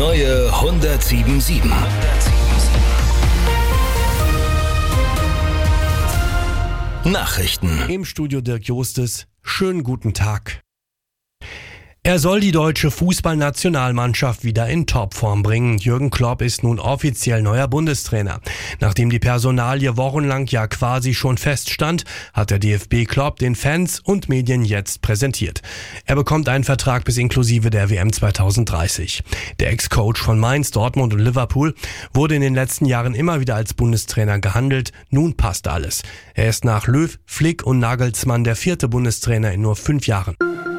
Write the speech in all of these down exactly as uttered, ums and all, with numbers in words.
neue hundertsieben Komma sieben. Nachrichten. Im Studio Dirk Jostes. Schönen guten Tag. Er soll die deutsche Fußballnationalmannschaft wieder in Topform bringen. Jürgen Klopp ist nun offiziell neuer Bundestrainer. Nachdem die Personalie wochenlang ja quasi schon feststand, hat der D F B Klopp den Fans und Medien jetzt präsentiert. Er bekommt einen Vertrag bis inklusive der W M zwanzig dreißig. Der Ex-Coach von Mainz, Dortmund und Liverpool wurde in den letzten Jahren immer wieder als Bundestrainer gehandelt. Nun passt alles. Er ist nach Löw, Flick und Nagelsmann der vierte Bundestrainer in nur fünf Jahren.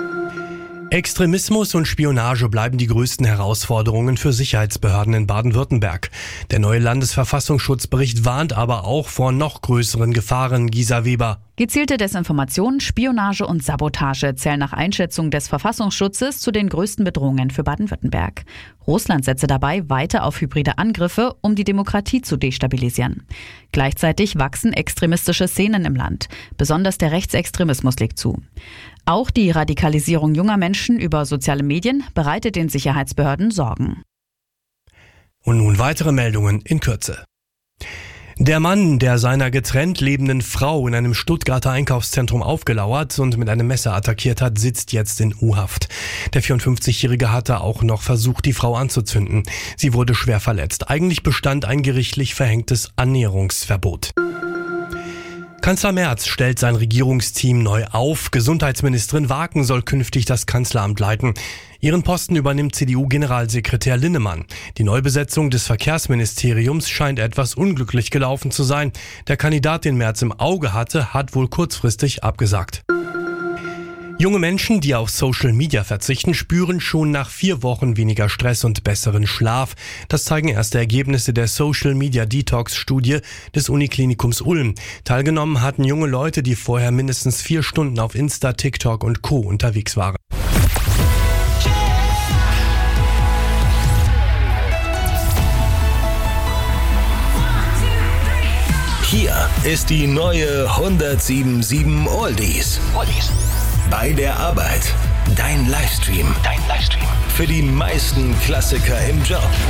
Extremismus und Spionage bleiben die größten Herausforderungen für Sicherheitsbehörden in Baden-Württemberg. Der neue Landesverfassungsschutzbericht warnt aber auch vor noch größeren Gefahren. Gisa Weber. Gezielte Desinformation, Spionage und Sabotage zählen nach Einschätzung des Verfassungsschutzes zu den größten Bedrohungen für Baden-Württemberg. Russland setze dabei weiter auf hybride Angriffe, um die Demokratie zu destabilisieren. Gleichzeitig wachsen extremistische Szenen im Land. Besonders der Rechtsextremismus legt zu. Auch die Radikalisierung junger Menschen über soziale Medien bereitet den Sicherheitsbehörden Sorgen. Und nun weitere Meldungen in Kürze. Der Mann, der seiner getrennt lebenden Frau in einem Stuttgarter Einkaufszentrum aufgelauert und mit einem Messer attackiert hat, sitzt jetzt in U-Haft. Der vierundfünfzigjährige hatte auch noch versucht, die Frau anzuzünden. Sie wurde schwer verletzt. Eigentlich bestand ein gerichtlich verhängtes Annäherungsverbot. Kanzler Merz stellt sein Regierungsteam neu auf. Gesundheitsministerin Waken soll künftig das Kanzleramt leiten. Ihren Posten übernimmt C D U-Generalsekretär Linnemann. Die Neubesetzung des Verkehrsministeriums scheint etwas unglücklich gelaufen zu sein. Der Kandidat, den Merz im Auge hatte, hat wohl kurzfristig abgesagt. Junge Menschen, die auf Social Media verzichten, spüren schon nach vier Wochen weniger Stress und besseren Schlaf. Das zeigen erste Ergebnisse der Social Media Detox Studie des Uniklinikums Ulm. Teilgenommen hatten junge Leute, die vorher mindestens vier Stunden auf Insta, TikTok und Co. unterwegs waren. Hier ist die neue hundertsieben Komma sieben Oldies. Oldies. Bei der Arbeit. Dein Livestream. Dein Livestream. Für die meisten Klassiker im Job.